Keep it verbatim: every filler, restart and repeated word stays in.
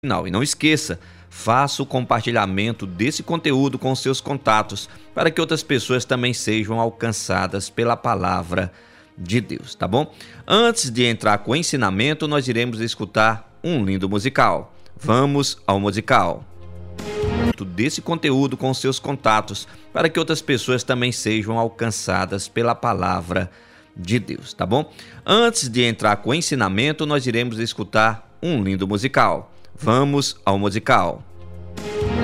Não, e não esqueça, faça o compartilhamento desse conteúdo com seus contatos para que outras pessoas também sejam alcançadas pela palavra de Deus, tá bom? Antes de entrar com o ensinamento, nós iremos escutar um lindo musical. Vamos ao musical. Desse conteúdo com seus contatos para que outras pessoas também sejam alcançadas pela palavra de Deus, tá bom? Antes de entrar com o ensinamento, nós iremos escutar um lindo musical. Vamos ao musical.